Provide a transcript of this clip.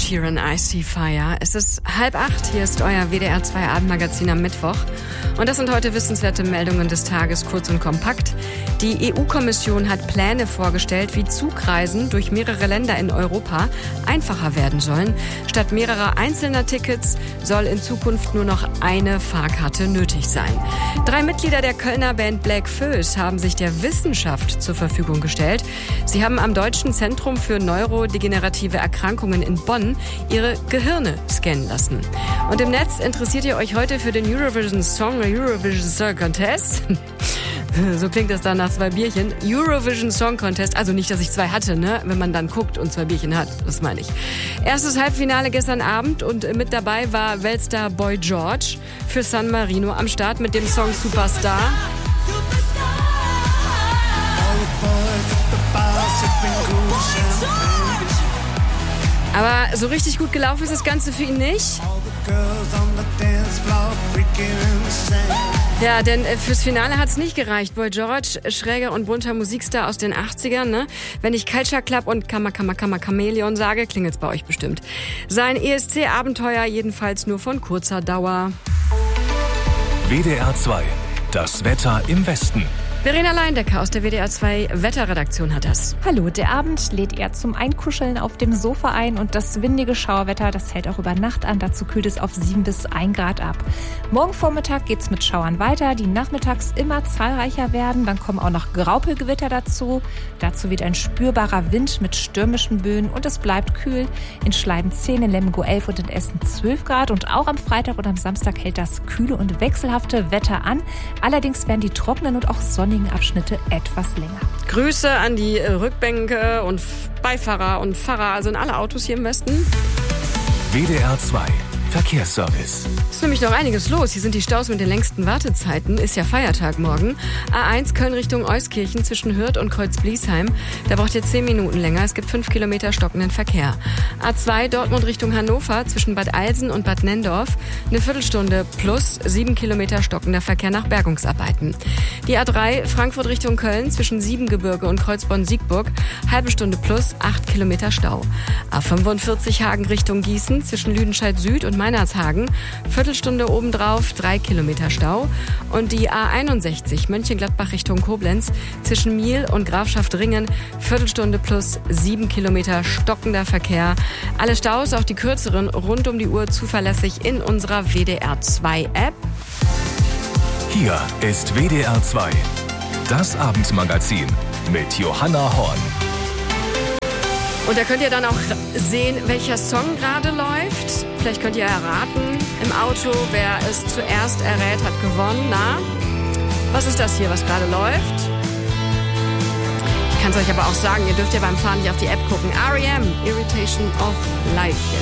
Sheeran, I See Fire. Es ist 7:30, hier ist euer WDR 2 Abendmagazin am Mittwoch. Und das sind heute wissenswerte Meldungen des Tages, kurz und kompakt. Die EU-Kommission hat Pläne vorgestellt, wie Zugreisen durch mehrere Länder in Europa einfacher werden sollen. Statt mehrerer einzelner Tickets soll in Zukunft nur noch eine Fahrkarte nötig sein. 3 Mitglieder der Kölner Band Black Föß haben sich der Wissenschaft zur Verfügung gestellt. Sie haben am Deutschen Zentrum für neurodegenerative Erkrankungen in Bonn ihre Gehirne scannen lassen. Und im Netz interessiert ihr euch heute für den Eurovision Song Contest. So klingt das dann nach 2 Bierchen. Eurovision Song Contest, also nicht, dass ich 2 hatte, ne? Wenn man dann guckt und 2 Bierchen hat, das meine ich. Erstes Halbfinale gestern Abend und mit dabei war Weltstar Boy George für San Marino am Start mit dem Song Superstar. Aber so richtig gut gelaufen ist das Ganze für ihn nicht. Ja, denn fürs Finale hat's nicht gereicht. Boy George, schräger und bunter Musikstar aus den 80ern, ne? Wenn ich Culture Club und Chameleon sage, klingelt's bei euch bestimmt. Sein ESC-Abenteuer jedenfalls nur von kurzer Dauer. WDR 2, das Wetter im Westen. Verena Leindecker aus der WDR 2 Wetterredaktion hat das. Hallo, der Abend lädt eher zum Einkuscheln auf dem Sofa ein und das windige Schauerwetter, das hält auch über Nacht an. Dazu kühlt es auf 7 bis 1 Grad ab. Morgen Vormittag geht's mit Schauern weiter, die nachmittags immer zahlreicher werden. Dann kommen auch noch Graupelgewitter dazu. Dazu weht ein spürbarer Wind mit stürmischen Böen und es bleibt kühl. In Schleiden 10, in Lemgo 11 und in Essen 12 Grad. Und auch am Freitag und am Samstag hält das kühle und wechselhafte Wetter an. Allerdings werden die trockenen und auch sonnigen Abschnitte etwas länger. Grüße an die Rückbänke und Beifahrer und Fahrer, also in alle Autos hier im Westen. WDR 2 Verkehrsservice. Es ist nämlich noch einiges los. Hier sind die Staus mit den längsten Wartezeiten. Ist ja Feiertag morgen. A1 Köln Richtung Euskirchen zwischen Hürth und Kreuz-Bliesheim. Da braucht ihr 10 Minuten länger. Es gibt 5 Kilometer stockenden Verkehr. A2 Dortmund Richtung Hannover zwischen Bad Eilsen und Bad Nendorf. Eine Viertelstunde plus 7 Kilometer stockender Verkehr nach Bergungsarbeiten. Die A3 Frankfurt Richtung Köln zwischen Siebengebirge und Kreuzborn-Siegburg. Halbe Stunde plus 8 Kilometer Stau. A45 Hagen Richtung Gießen zwischen Lüdenscheid Süd und Meinershagen. Viertelstunde obendrauf, 3 Kilometer Stau. Und die A61 Mönchengladbach Richtung Koblenz zwischen Miel und Grafschaft Ringen. Viertelstunde plus 7 Kilometer stockender Verkehr. Alle Staus, auch die kürzeren, rund um die Uhr zuverlässig in unserer WDR 2 App. Hier ist WDR 2, das Abendmagazin mit Johanna Horn. Und da könnt ihr dann auch sehen, welcher Song gerade läuft. Vielleicht könnt ihr erraten im Auto, wer es zuerst errät, hat gewonnen. Na, was ist das hier, was gerade läuft? Ich kann es euch aber auch sagen, ihr dürft ja beim Fahren nicht auf die App gucken. R.E.M. Irritation of Life.